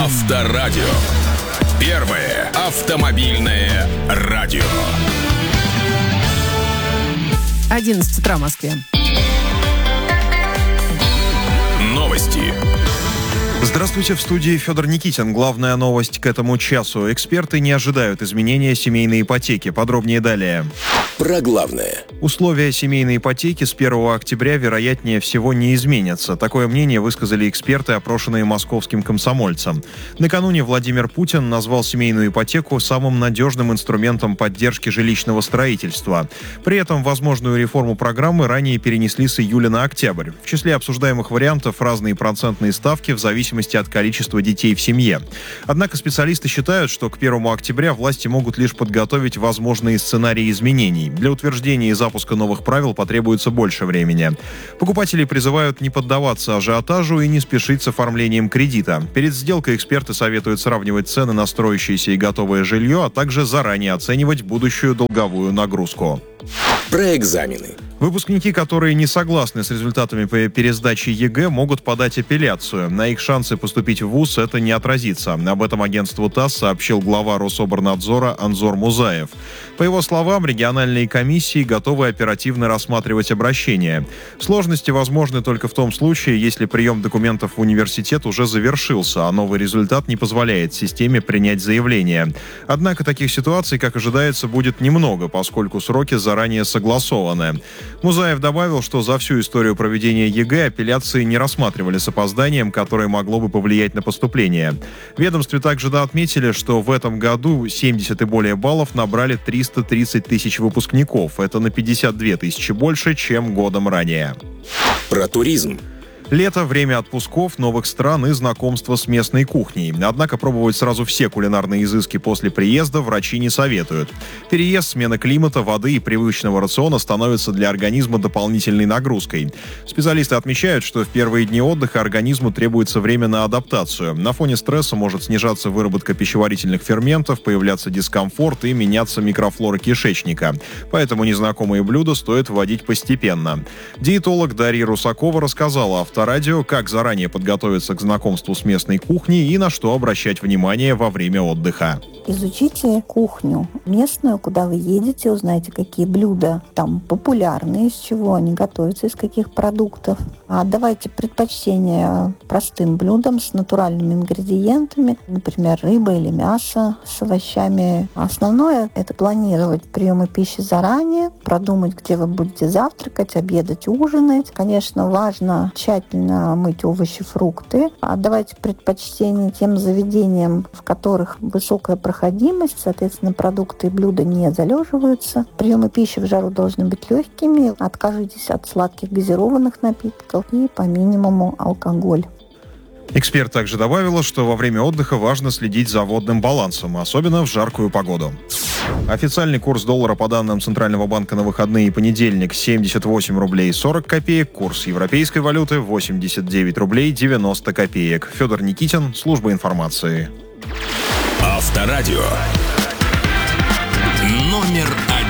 Авторадио. Первое автомобильное радио. 11 утра в Москве. Новости. Здравствуйте, в студии Федор Никитин. Главная новость к этому часу. Эксперты не ожидают изменения семейной ипотеки. Подробнее далее. Про главное. Условия семейной ипотеки с 1 октября, вероятнее всего, не изменятся. Такое мнение высказали эксперты, опрошенные московским комсомольцем. Накануне Владимир Путин назвал семейную ипотеку самым надежным инструментом поддержки жилищного строительства. При этом возможную реформу программы ранее перенесли с июля на октябрь. В числе обсуждаемых вариантов разные процентные ставки в зависимости от количества детей в семье. Однако специалисты считают, что к 1 октября власти могут лишь подготовить возможные сценарии изменений. Для утверждения и запуска новых правил потребуется больше времени. Покупателей призывают не поддаваться ажиотажу и не спешить с оформлением кредита. Перед сделкой эксперты советуют сравнивать цены на строящееся и готовое жилье, а также заранее оценивать будущую долговую нагрузку. Про экзамены. Выпускники, которые не согласны с результатами по пересдаче ЕГЭ, могут подать апелляцию. На их шансы поступить в вуз это не отразится. Об этом агентству ТАСС сообщил глава Рособорнадзора Анзор Музаев. По его словам, региональные комиссии готовы оперативно рассматривать обращения. Сложности возможны только в том случае, если прием документов в университет уже завершился, а новый результат не позволяет системе принять заявление. Однако таких ситуаций, как ожидается, будет немного, поскольку сроки заранее согласованы. Музаев добавил, что за всю историю проведения ЕГЭ апелляции не рассматривали с опозданием, которое могло бы повлиять на поступление. В ведомстве также отметили, что в этом году 70 и более баллов набрали 330 тысяч выпускников. Это на 52 тысячи больше, чем годом ранее. Про туризм. Лето – время отпусков, новых стран и знакомства с местной кухней. Однако пробовать сразу все кулинарные изыски после приезда врачи не советуют. Переезд, смена климата, воды и привычного рациона становятся для организма дополнительной нагрузкой. Специалисты отмечают, что в первые дни отдыха организму требуется время на адаптацию. На фоне стресса может снижаться выработка пищеварительных ферментов, появляться дискомфорт и меняться микрофлора кишечника. Поэтому незнакомые блюда стоит вводить постепенно. Диетолог Дарья Русакова рассказала Авторадио, как заранее подготовиться к знакомству с местной кухней и на что обращать внимание во время отдыха. Изучите кухню местную, куда вы едете, узнайте, какие блюда там популярны, из чего они готовятся, из каких продуктов. Давайте предпочтение простым блюдам с натуральными ингредиентами, например, рыба или мясо с овощами. Основное – это планировать приемы пищи заранее, продумать, где вы будете завтракать, обедать, ужинать. Конечно, важно тщательно мыть овощи, фрукты. Давайте предпочтение тем заведениям, в которых высокая проходимость, соответственно, продукты и блюда не залеживаются. Приемы пищи в жару должны быть легкими. Откажитесь от сладких газированных напитков и по минимуму алкоголь. Эксперт также добавила, что во время отдыха важно следить за водным балансом, особенно в жаркую погоду. Официальный курс доллара по данным Центрального банка на выходные и понедельник 78 рублей 40 копеек, курс европейской валюты 89 рублей 90 копеек. Федор Никитин, служба информации. Авторадио. Номер 1.